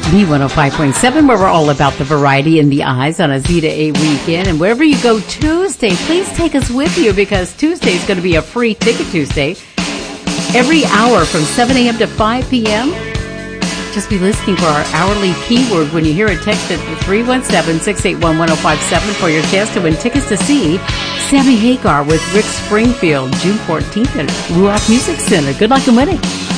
B105.7, where we're all about the variety in the eyes on a Zeta 8 weekend. And wherever you go Tuesday, please take us with you, because Tuesday is going to be a free ticket Tuesday. Every hour from 7 a.m. to 5 p.m. Just be listening for our hourly keyword when you hear a text at 317-681-1057 for your chance to win tickets to see Sammy Hagar with Rick Springfield June 14th at Ruach Music Center. Good luck in winning.